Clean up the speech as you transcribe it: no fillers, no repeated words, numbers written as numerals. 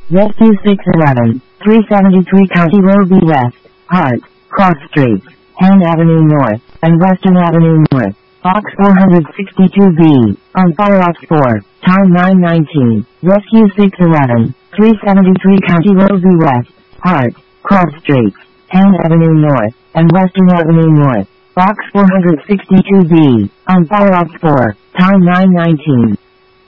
Rescue 611, 373 County Road B West, Hart, Cross Streets, Hand Avenue North, and Western Avenue North. Box 462B, on fire Ox 4, time 9:19, Rescue 611, 373 County Road B West, Hart, Cross Streets, Hand Avenue North, and Western Avenue North. Box 462B, on fire Ox 4, time 9:19.